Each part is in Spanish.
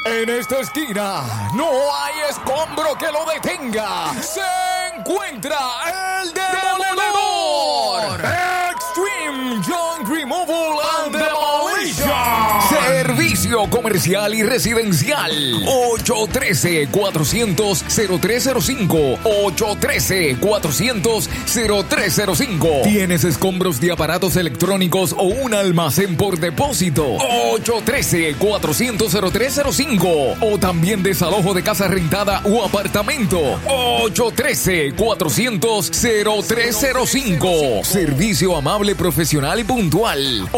En esta esquina no hay escombro que lo detenga. Se encuentra el Demoledor. Extreme Junk Removal and Demolition. Servicio comercial y residencial. 813-400-0305. 813-400-0305. ¿Tienes escombros de aparatos electrónicos o un almacén por depósito? 813-400-0305. O también desalojo de casa rentada o apartamento. 813-400-0305. Servicio amable, profesional y puntual.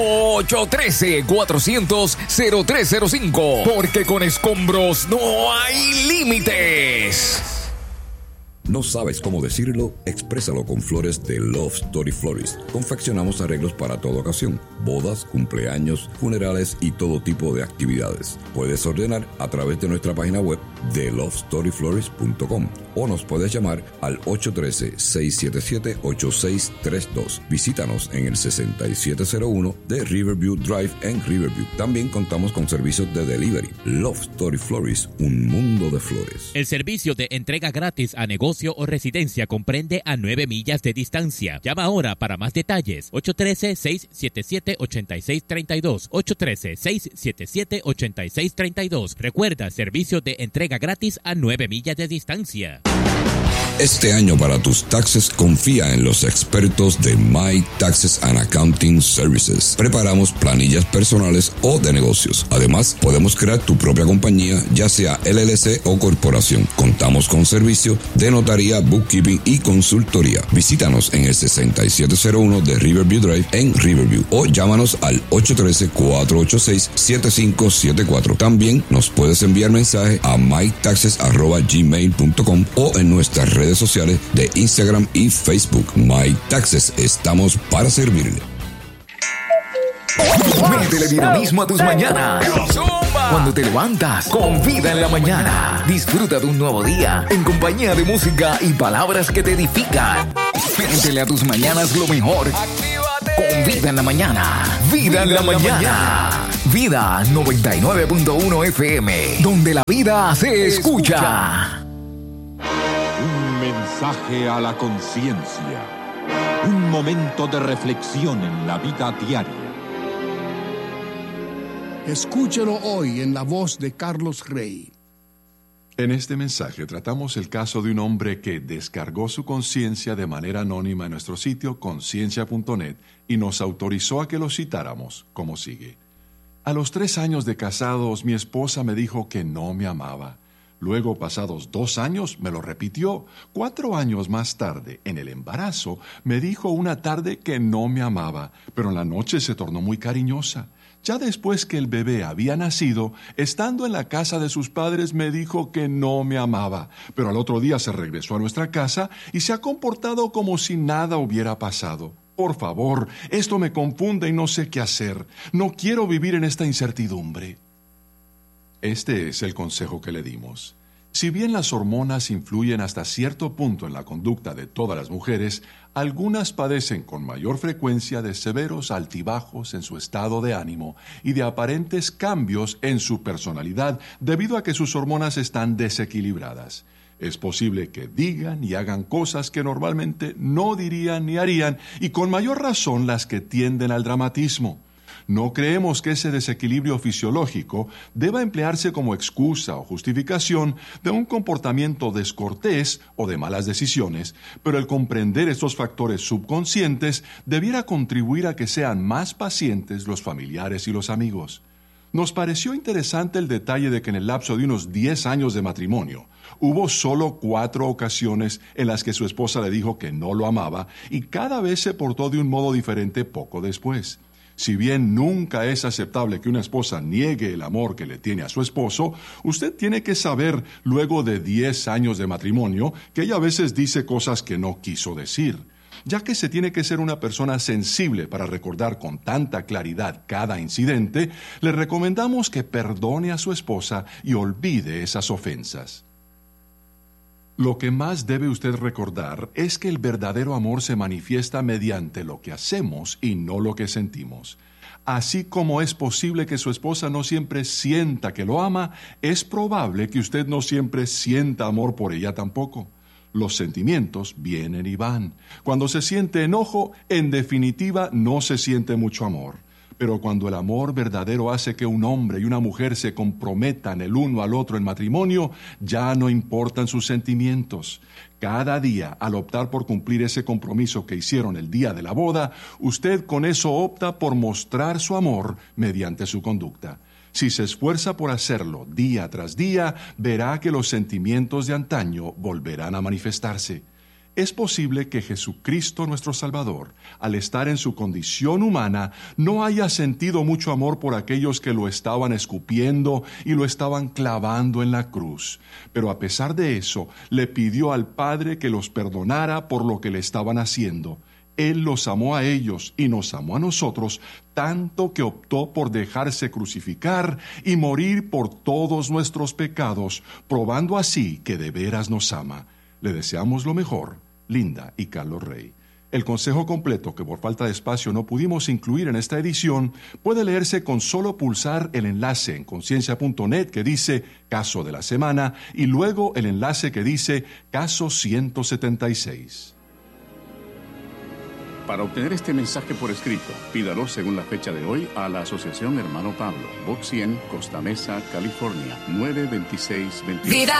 813-400-0305. Porque con escombros no hay límites. ¿No sabes cómo decirlo? Exprésalo con flores de Love Story Florist. Confeccionamos arreglos para toda ocasión: bodas, cumpleaños, funerales y todo tipo de actividades. Puedes ordenar a través de nuestra página web de lovestoryflorist.com o nos puedes llamar al 813-677-8632. Visítanos en el 6701 de Riverview Drive en Riverview. También contamos con servicios de delivery. Love Story Florist, un mundo de flores. El servicio de entrega gratis a negocio o residencia comprende a 9 millas de distancia. Llama ahora para más detalles. 813-677-8632. 813-677-8632. Recuerda, servicio de entrega gratis a 9 millas de distancia. Este año, para tus taxes, confía en los expertos de My Taxes and Accounting Services. Preparamos planillas personales o de negocios. Además, podemos crear tu propia compañía, ya sea LLC o corporación. Contamos con servicio de notaría, bookkeeping y consultoría. Visítanos en el 6701 de Riverview Drive en Riverview o llámanos al 813-486-7574. También nos puedes enviar mensaje a mytaxes@gmail.com o en nuestras redes sociales de Instagram y Facebook. My Taxes, estamos para servirle. Métele dinamismo a tus mañanas. Cuando te levantas, con vida en la mañana. Disfruta de un nuevo día en compañía de música y palabras que te edifican. Métele a tus mañanas lo mejor. Con vida en la mañana. Vida en la mañana. Vida 99.1 FM, donde la vida se escucha. Un mensaje a la conciencia. Un momento de reflexión en la vida diaria. Escúchelo hoy en la voz de Carlos Rey. En este mensaje tratamos el caso de un hombre que descargó su conciencia de manera anónima en nuestro sitio conciencia.net y nos autorizó a que lo citáramos, como sigue. A los 3 años de casados, mi esposa me dijo que no me amaba. Luego, pasados 2 años, me lo repitió. 4 años más tarde, en el embarazo, me dijo una tarde que no me amaba, pero en la noche se tornó muy cariñosa. Ya después que el bebé había nacido, estando en la casa de sus padres, me dijo que no me amaba, pero al otro día se regresó a nuestra casa y se ha comportado como si nada hubiera pasado. Por favor, esto me confunde y no sé qué hacer. No quiero vivir en esta incertidumbre. Este es el consejo que le dimos. Si bien las hormonas influyen hasta cierto punto en la conducta de todas las mujeres, algunas padecen con mayor frecuencia de severos altibajos en su estado de ánimo y de aparentes cambios en su personalidad debido a que sus hormonas están desequilibradas. Es posible que digan y hagan cosas que normalmente no dirían ni harían, y con mayor razón las que tienden al dramatismo. No creemos que ese desequilibrio fisiológico deba emplearse como excusa o justificación de un comportamiento descortés o de malas decisiones, pero el comprender estos factores subconscientes debiera contribuir a que sean más pacientes los familiares y los amigos. Nos pareció interesante el detalle de que en el lapso de unos 10 años de matrimonio, hubo solo 4 ocasiones en las que su esposa le dijo que no lo amaba, y cada vez se portó de un modo diferente poco después. Si bien nunca es aceptable que una esposa niegue el amor que le tiene a su esposo, usted tiene que saber, luego de 10 años de matrimonio, que ella a veces dice cosas que no quiso decir. Ya que se tiene que ser una persona sensible para recordar con tanta claridad cada incidente, le recomendamos que perdone a su esposa y olvide esas ofensas. Lo que más debe usted recordar es que el verdadero amor se manifiesta mediante lo que hacemos y no lo que sentimos. Así como es posible que su esposa no siempre sienta que lo ama, es probable que usted no siempre sienta amor por ella tampoco. Los sentimientos vienen y van. Cuando se siente enojo, en definitiva no se siente mucho amor. Pero cuando el amor verdadero hace que un hombre y una mujer se comprometan el uno al otro en matrimonio, ya no importan sus sentimientos. Cada día, al optar por cumplir ese compromiso que hicieron el día de la boda, usted con eso opta por mostrar su amor mediante su conducta. Si se esfuerza por hacerlo día tras día, verá que los sentimientos de antaño volverán a manifestarse. Es posible que Jesucristo nuestro Salvador, al estar en su condición humana, no haya sentido mucho amor por aquellos que lo estaban escupiendo y lo estaban clavando en la cruz. Pero a pesar de eso, le pidió al Padre que los perdonara por lo que le estaban haciendo. Él los amó a ellos y nos amó a nosotros, tanto que optó por dejarse crucificar y morir por todos nuestros pecados, probando así que de veras nos ama. Le deseamos lo mejor, Linda y Carlos Rey. El consejo completo, que por falta de espacio no pudimos incluir en esta edición, puede leerse con solo pulsar el enlace en conciencia.net que dice Caso de la Semana y luego el enlace que dice Caso 176. Para obtener este mensaje por escrito, pídalo según la fecha de hoy a la Asociación Hermano Pablo, Box 100, Costa Mesa, California, 92628.